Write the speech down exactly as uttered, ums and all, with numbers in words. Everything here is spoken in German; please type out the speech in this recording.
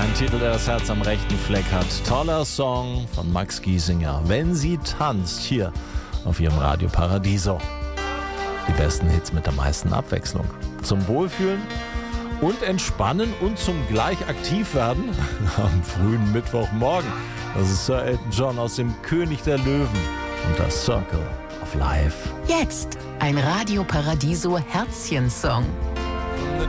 Ein Titel, der das Herz am rechten Fleck hat. Toller Song von Max Giesinger. Wenn sie tanzt, hier auf ihrem Radio Paradiso. Die besten Hits mit der meisten Abwechslung. Zum Wohlfühlen und Entspannen und zum gleich aktiv werden am frühen Mittwochmorgen. Das ist Sir Elton John aus dem König der Löwen und das Circle of Life. Jetzt ein Radio Paradiso Herzchen-Song. The